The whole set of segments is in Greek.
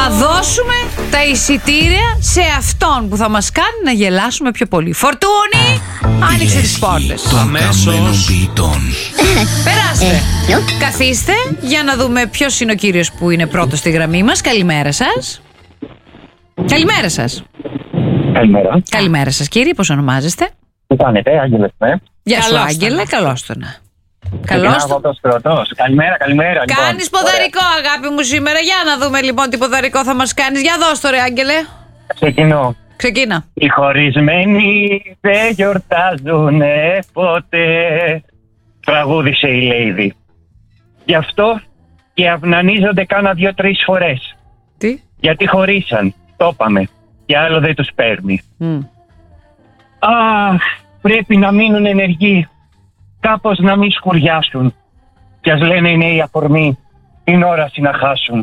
να δώσουμε τα εισιτήρια σε αυτόν που θα μας κάνει να γελάσουμε πιο πολύ. Φορτούνη, άνοιξε τις πόρτες. Περάστε. Καθίστε για να δούμε ποιος είναι ο κύριος που είναι πρώτος στη γραμμή μας. Καλημέρα σας. Καλημέρα σας. Καλημέρα. Καλημέρα σας κύριε, πώς ονομάζεστε? Τι κάνετε, Άγγελες, ναι. Γεια σου Άγγελε, καλώς το να. Καλώς το. Καλημέρα. Κάνεις ποδαρικό αγάπη μου σήμερα. Για να δούμε λοιπόν τι ποδαρικό θα μας κάνεις. Για δώσ' το ρε Άγγελε. Ξεκίνα. Οι χωρισμένοι δεν γιορτάζουνε ποτέ, τραγούδισε η Λέιδη. Γι' αυτό και αυνανίζονται κάνα 2-3 φορές. Τι? Γιατί χωρίσαν, το είπαμε. Και άλλο δεν τους παίρνει. Αχ, πρέπει να μείνουν ενεργοί. Κάπως να μην σκουριάσουν. Κι ας λένε είναι η αφορμή την όραση να χάσουν.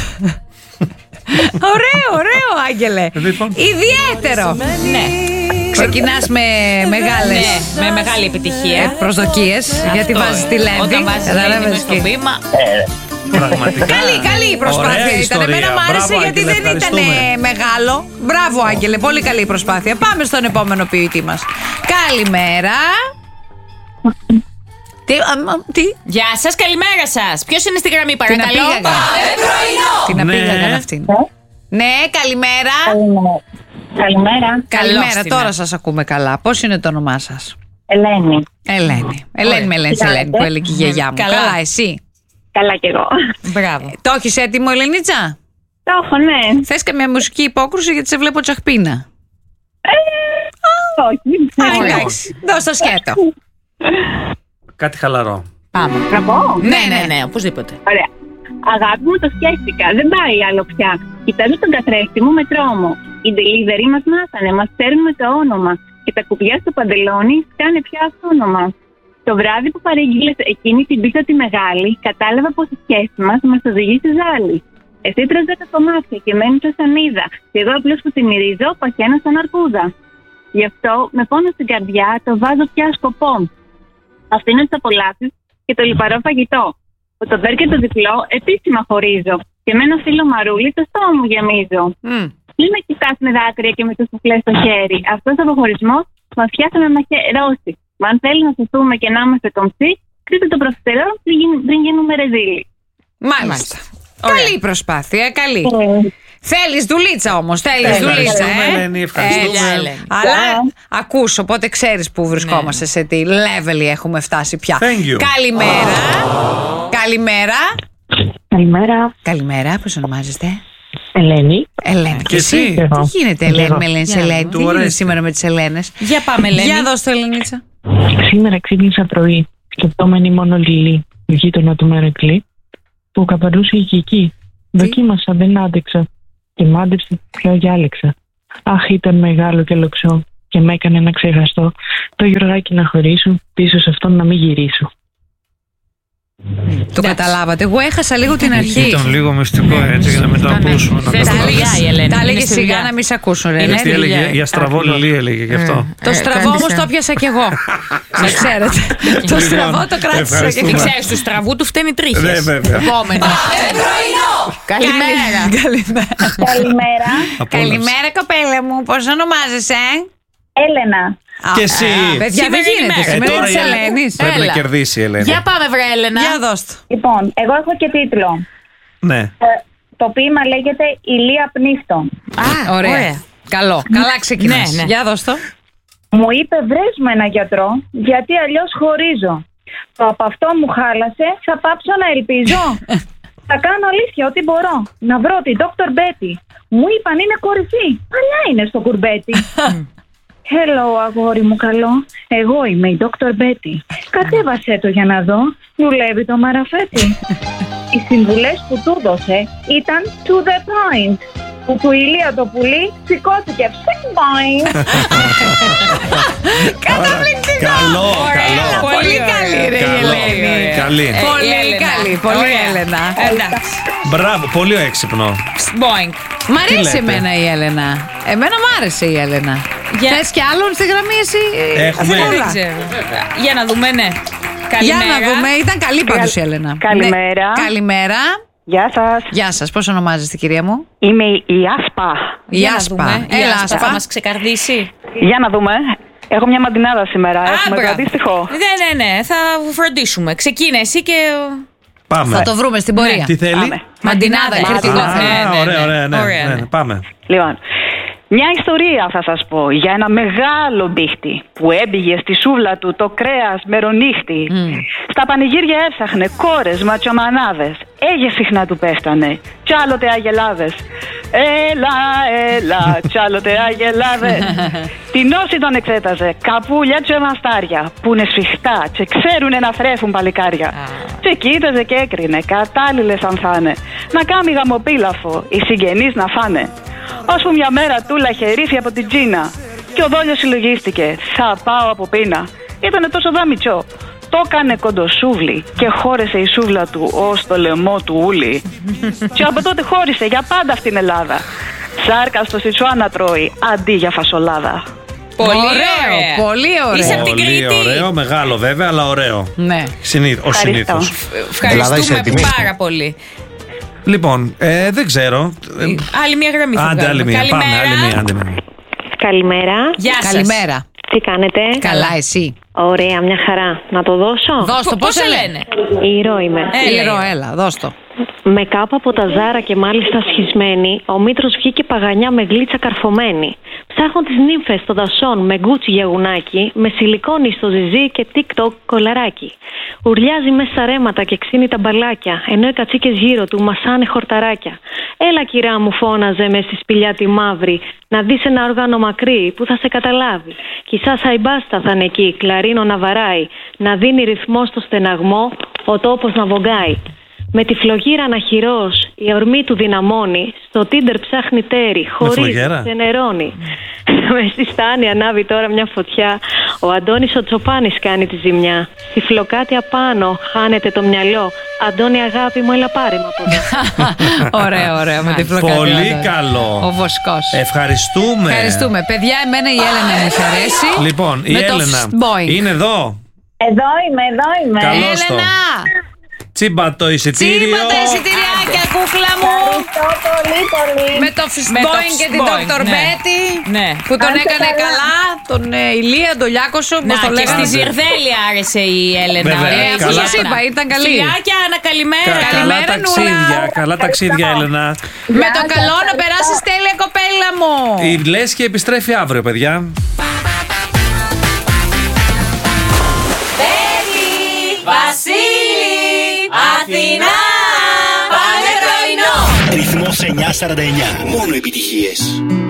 Ωραίο Άγγελε. Ιδιαίτερο. Ναι. Ξεκινάς με μεγάλες. Ναι, με μεγάλη επιτυχία. Προσδοκίες. Γιατί βάζεις τη Λένδη. Όταν βάζεις τη Λένδη στο βήμα. Πραγματικά. Καλή προσπάθεια ήταν. Εμένα μου άρεσε γιατί δεν ήταν μεγάλο. Μπράβο Άγγελε, πολύ καλή προσπάθεια. Πάμε στον επόμενο ποιητή μας. Καλημέρα. Τι? Γεια σας, καλημέρα σας. Ποιος είναι στη γραμμή, παρακαλώ? Την απήγαγαν αυτήν. Ναι, καλημέρα. Καλημέρα, τώρα σας ακούμε καλά. Πώς είναι το όνομά σας? Ελένη. Ελένη με λένε Ελένη που έλεγε η γιαγιά μου. Καλά, εσύ? Καλά κι εγώ. Μπράβο. Το έχεις έτοιμο, Ελενίτσα? Το έχω, ναι. Θες καμία μουσική υπόκρουση γιατί σε βλέπω τσαχπίνα? Όχι. Εντάξει, δώσ' το σκέτο. Κάτι χαλαρό. Πάμε. Να πω? Ναι, οπωσδήποτε. Ωραία. Αγάπη μου, το σκέφτηκα. Δεν πάει άλλο πια. Κοιτάζω τον καθρέφτη μου με τρόμο. Οι delivery μας μάθανε, μας παίρνουν το όνομα. Και τα κουπιά στο παντελόνι σκάνε πια αυτόνομα. Το βράδυ που παρήγγειλες εκείνη την πίτα τη μεγάλη, κατάλαβα πως η σχέση μας οδηγεί στη ζάλη. Εσύ τρως 10 κομμάτια και μένεις ως σανίδα. Και εγώ απλώς που τη μυρίζω, παχαίνω σαν αρκούδα. Γι' αυτό με πόνο στην καρδιά το βάζω πια σκοπό. Αφήνω τις απολαύσεις και το λιπαρό φαγητό. Που το βέρ και το διπλό επίσημα χωρίζω. Και με ένα φίλο μαρούλι το στόμα μου γεμίζω. Μην με κοιτάς με δάκρυα και με το σουφλέ στο χέρι. Αυτός ο αποχωρισμός μας πιάσανε να μαχαιρώσει. Μα αν θέλει να σωθούμε και να είμαστε κομψοί, κρίτε το προφιτερό πριν γίνουμε ρεζίλοι. Μάλιστα. Καλή προσπάθεια, καλή. Θέλεις δουλίτσα όμως, δουλίτσα. Ευχαριστούμε Ελένη, ευχαριστούμε. Αλλά ακούς, οπότε ξέρεις που βρισκόμαστε, σε τι level έχουμε φτάσει πια. Καλημέρα, πώς ονομάζεστε? Ελένη. Και εσύ? Τι γίνεται Ελένη με Ελένη Ελένη? Τι γίνεται σήμερα με τις Ελένες? Για πάμε Ελένη. Για δώσ' το Ελενίτσα. Σήμερα ξύπνησα πρωί, σκεπτόμενη μόνο Λιλή, η γείτονα του Μερακλή, που καπαρούσε η Κική. Δοκίμασα, δεν άντεξα και μάντεψε πιο διάλεξα. Αχ, ήταν μεγάλο και λοξό και με έκανε να ξεχαστώ το Γιωργάκι να χωρίσω, πίσω σε αυτόν να μην γυρίσω. Το καταλάβατε. Εγώ έχασα λίγο την αρχή. Ήταν λίγο μυστικό έτσι για να μην το ακούσουμε. Τα έλεγε σιγά να μην σε ακούσουν. Για στραβό Λιλή έλεγε γι' αυτό. Το στραβό όμως το πιάσα κι εγώ. Να ξέρετε. Το στραβό το κράτησα κι εγώ. Ξέρεις, του στραβού του φταίνει τρίχες. Ναι, βέβαια. Καλημέρα κοπέλα μου. Πώς ονομάζεσαι? Έλενα. Και εσύ. Παιδιά, δεν γίνεται. Σήμερα της Ελένης. Πρέπει να κερδίσει η Ελένη. Για πάμε βρε Έλενα. Για δώστε. Λοιπόν, εγώ έχω και τίτλο. Ναι. Το ποίημα λέγεται «Ηλία πνίστων». Ωραία. Καλό. Καλά ξεκινάς. Για δώστε. Μου είπε βρες μου ένα γιατρό, γιατί αλλιώς χωρίζω. Το από αυτό μου χάλασε, θα πάψω να ελπίζω. Θα κάνω αλήθεια ό,τι μπορώ. Να βρω την Dr. Betty. Μου είπαν είναι κορυφή. Παλιά είναι στο κουρμπέτι. Hello αγόρι μου καλό. Εγώ είμαι η Dr. Betty. Κατέβασέ το για να δω. Δουλεύει το μαραφέτη. Οι συμβουλές που του δώσε ήταν to the point. Που του Ηλία το πουλί σηκώθηκε. Καταπληκτικό. Καλό. Πολύ καλή ρε η Ελένη. Πολύ Έλενα. Μπράβο, πολύ έξυπνο. Μ' αρέσει εμένα η Έλενα. Εμένα μ' άρεσε η Έλενα. Θες κι άλλον στη γραμμή εσύ? Έχουμε. Για να δούμε, ναι. Για να δούμε, ήταν καλή πάντως η Έλενα. Καλημέρα. Καλημέρα. Γεια σας. Γεια σας. Πώς ονομάζεστε, κυρία μου? Είμαι η Άσπα. Η Άσπα. Έλα, Άσπα. Θα μας ξεκαρδίσει. Για να δούμε. Έχω μια μαντινάδα σήμερα. Έχουμε αντίστοιχο. Ναι. Θα φροντίσουμε. Ξεκίνα εσύ και. Πάμε. Θα το βρούμε στην πορεία. Τι θέλει? Μαντινάδα, κριτικό. Ωραία. Πάμε. Λοιπόν, μια ιστορία θα σας πω για ένα μεγάλο μπίχτη που έμπηγε στη σούβλα του το κρέας μερονύχτη. Στα πανηγύρια έψαχνε κόρες, ματσομανάδες. Έγες συχνά του πέφτανε, κι άλλοτε αγελάδες. Έλα, κι άλλοτε αγελάδες. Την όση τον εξέταζε, καπούλια και μαστάρια, που είναι σφιχτά και ξέρουνε να θρέφουν παλικάρια. Και κοίταζε και έκρινε, κατάλληλες αν θα'ναι, να κάνει γαμοπίλαφο, οι συγγενείς να φάνε. Ώσπου μια μέρα τούλαχε ρύφη από την Τζίνα και ο δόλιος συλλογίστηκε, θα πάω από πείνα. Ήτανε τόσο δάμιτσο. Το έκανε κοντοσούβλι και χώρεσε η σούβλα του ως το λαιμό του ούλι. Και από τότε χώρισε για πάντα αυτήν την Ελλάδα. Σάρκα στο Σιτσουάνα τρώει αντί για φασολάδα. Πολύ ωραίο. Πολύ ωραίο. Είσαι από την Πολύ Κρήτη. ωραίο, μεγάλο βέβαια, αλλά ωραίο. Ναι. Ως συνήθως. Ευχαριστούμε πάρα πολύ. Λοιπόν, δεν ξέρω. Άλλη μια γραμμή θα Άντε, άλλη μία. Πάμε, άλλη μία. Καλημέρα. Γεια σας. Καλημέρα. Τι κάνετε? Καλά, εσύ? Ωραία, μια χαρά. Να το δώσω? Δώσ' το, πώς σε λένε? Ήρω είμαι. Έλα, δώσ' το. Με κάπα από τα Ζάρα και μάλιστα σχισμένη, ο Μήτρος βγήκε παγανιά με γλίτσα καρφωμένη. Ψάχνω τις νύμφες των δασών με γκούτσι για γουνάκι, με σιλικόνι στο ζυζί και TikTok κολαράκι. Ουρλιάζει μέσα στα ρέματα και ξύνει τα μπαλάκια, ενώ οι κατσίκες γύρω του μασάνε χορταράκια. Έλα, κυρά μου, φώναζε με στη σπηλιά τη μαύρη, να δεις ένα όργανο μακρύ που θα σε καταλάβει. Κι η Σάσα η Μπάστα θα είναι εκεί, κλαρίνο να βαράει, να δίνει ρυθμό στο στεναγμό, ο τόπος να βογκάει. Με τη φλογύρα αναχειρός, η ορμή του δυναμώνει, στο Tinder ψάχνει τέρι, χωρίς σε νερώνει. Με στη στάνη ανάβει τώρα μια φωτιά, ο Αντώνης ο Τσοπάνης κάνει τη ζημιά. Στη φλοκάτια πάνω χάνεται το μυαλό, Αντώνη αγάπη μου, έλα πάρε με από εδώ. Ωραία, με τη φλοκάτια. Πολύ καλό. Ο Βοσκός. Ευχαριστούμε. Παιδιά, εμένα η Έλενα μου αρέσει. Λοιπόν, η Έλενα είναι εδώ. Εδώ είμαι. Καλώς το. Τσίμπα το εισιτήριο. Τσίμπα τα εισιτηριάκια, κούκλα μου. Ευχαριστώ πολύ. Με το Fistboing και την Dr. Betty που τον έκανε καλά. Τον Ηλία, τον Λιάκωσο. Και στη Ζυρδέλη άρεσε η Έλενα. Αφού σας είπα, ήταν καλή. Φιλιάκια, καλημέρα. Καλά ταξίδια, Έλενα. Με το καλό να περάσεις τέλεια, κοπέλα μου. Η Λέσχη επιστρέφει αύριο, παιδιά. Βασίλη, Αθηνά, πάνε πρωινό. Ρυθμός 949. Μόνο επιτυχίες.